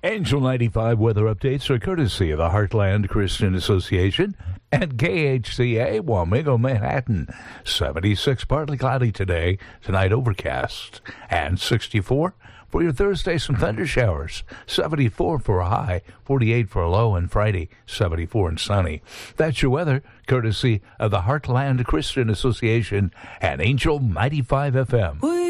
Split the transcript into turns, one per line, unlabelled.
Angel 95 weather updates are courtesy of the Heartland Christian Association and KHCA Wamego, Manhattan. 76, partly cloudy today. Tonight overcast. And 64 for your Thursday, some thunder showers. 74 for a high, 48 for a low, and Friday, 74 and sunny. That's your weather, courtesy of the Heartland Christian Association and Angel 95 FM.